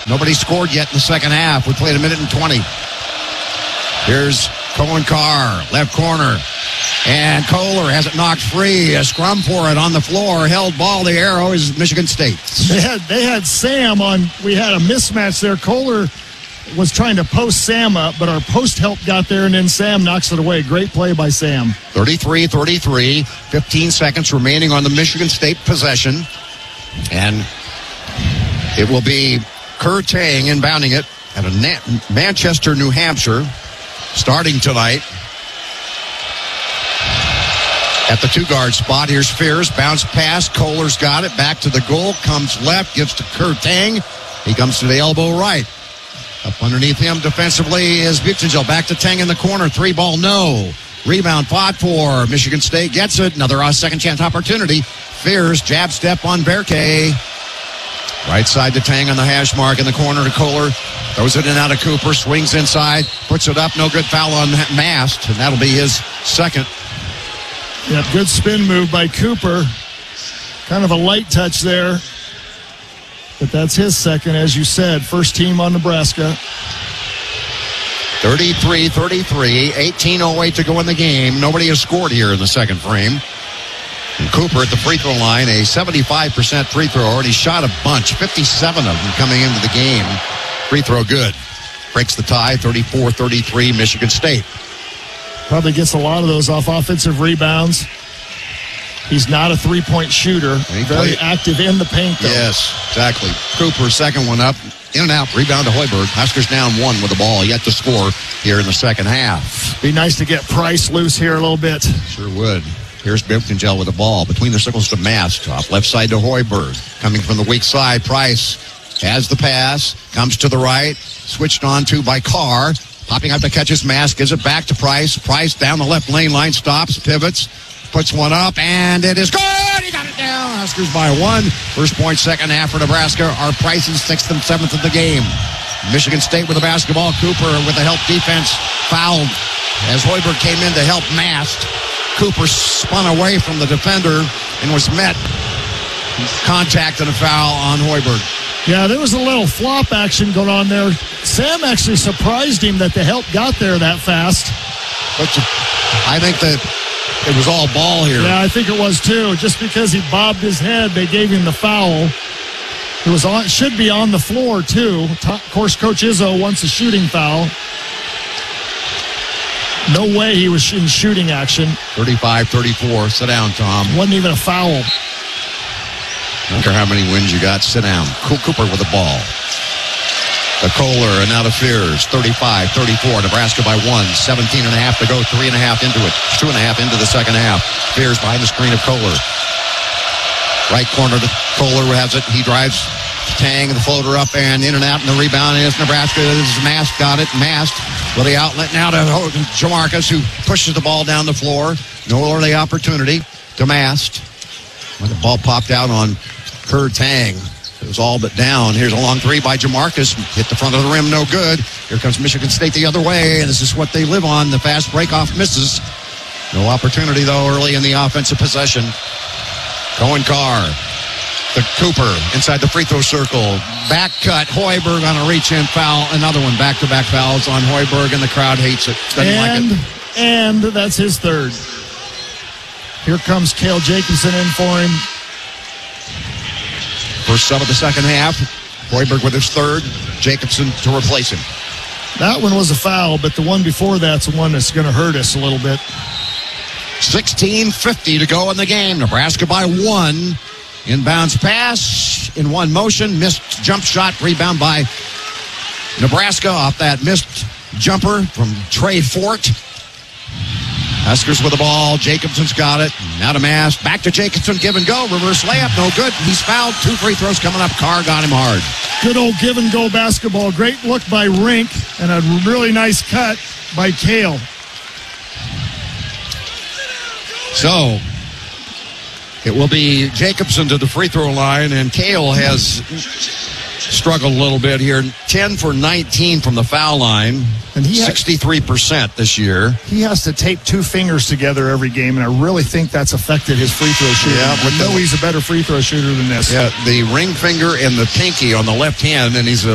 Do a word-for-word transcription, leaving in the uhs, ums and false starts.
Nobody scored yet in the second half. We played a minute and twenty. Here's Cohen Carr, left corner. And Kohler has it knocked free. A scrum for it on the floor. Held ball. The arrow is Michigan State. They had they had Sam on. We had a mismatch there. Kohler was trying to post Sam up, but our post help got there, and then Sam knocks it away. Great play by Sam. thirty-three thirty-three. fifteen seconds remaining on the Michigan State possession. And it will be Kerr Tang inbounding it at a Na- Manchester, New Hampshire, starting tonight. At the two-guard spot, here's Fears. Bounce pass. Kohler's got it. Back to the goal. Comes left. Gives to Kerr Tang. He comes to the elbow right. Up underneath him defensively is Buchengel. Back to Tang in the corner. Three ball, no. Rebound fought for. Michigan State gets it. Another uh, second chance opportunity. Fears. Jab step on Berkay. Right side to Tang on the hash mark in the corner to Kohler. Throws it in and out of Cooper. Swings inside. Puts it up. No good foul on Mast. And that'll be his second. Yep, good spin move by Cooper. Kind of a light touch there. But that's his second, as you said. First team on Nebraska. thirty-three thirty-three. eighteen oh eight to go in the game. Nobody has scored here in the second frame. And Cooper at the free throw line, a seventy-five percent free thrower, and he shot a bunch. fifty-seven of them coming into the game. Free throw good. Breaks the tie, thirty-four thirty-three, Michigan State. Probably gets a lot of those off offensive rebounds. He's not a three-point shooter. Very played. active in the paint, though. Yes, exactly. Cooper, second one up. In and out, rebound to Hoiberg. Huskers down one with the ball. Yet to score here in the second half. Be nice to get Price loose here a little bit. Sure would. Here's Buchengel with the ball. Between the circles to Mast. Off left side to Hoiberg. Coming from the weak side, Price has the pass. Comes to the right. Switched on to by Carr. Popping up to catch his Mast. Gives it back to Price. Price down the left lane line. Stops. Pivots. Puts one up. And it is good. He got it down. Huskers by one. First point, second half for Nebraska. Our Price's sixth and seventh of the game. Michigan State with the basketball. Cooper with the help defense fouled as Hoiberg came in to help Mast. Cooper spun away from the defender and was met. Contact and a foul on Hoiberg. Yeah, there was a little flop action going on there. Sam actually surprised him that the help got there that fast. But I think that it was all ball here. Yeah, I think it was too. Just because he bobbed his head, they gave him the foul. It was on, should be on the floor too. Of course, Coach Izzo wants a shooting foul. No way he was in shooting action. thirty-five thirty-four. Sit down, Tom. Wasn't even a foul. I don't care how many wins you got. Sit down. Cooper with the ball. The Kohler and now the Fears. thirty-five thirty-four. Nebraska by one. seventeen and a half to go. Three and a half into it. Two and a half into the second half. Fears behind the screen of Kohler. Right corner to Kohler has it. He drives Tang, the floater up and in and out, and the rebound is Nebraska's Mast got it. Mast with the outlet now to Jamarcus, who pushes the ball down the floor. No early opportunity to Mast. When the ball popped out on Kerr Tang. It was all but down. Here's a long three by Jamarcus. Hit the front of the rim, no good. Here comes Michigan State the other way, and this is what they live on. The fast break-off misses. No opportunity, though, early in the offensive possession. Cohen Carr. The Cooper inside the free throw circle. Back cut. Hoiberg on a reach-in foul. Another one. Back-to-back fouls on Hoiberg, and the crowd hates it. Doesn't and, like it. And that's his third. Here comes Cale Jacobson in for him. First sub of the second half. Hoiberg with his third. Jacobson to replace him. That one was a foul, but the one before that's the one that's going to hurt us a little bit. sixteen fifty to go in the game. Nebraska by one. Inbounds pass in one motion. Missed jump shot. Rebound by Nebraska off that missed jumper from Trey Fort. Huskers with the ball. Jacobson's got it. Now to Mast. Back to Jacobson. Give and go. Reverse layup. No good. He's fouled. Two free throws coming up. Carr got him hard. Good old give and go basketball. Great look by Rink and a really nice cut by Cale. So it will be Jacobson to the free throw line, and Cale has struggled a little bit here. ten for nineteen from the foul line, and he sixty-three percent this year. He has to tape two fingers together every game, and I really think that's affected his free throw shooting. Yeah, I know he's a better free throw shooter than this. Yeah, the ring finger and the pinky on the left hand, and he's a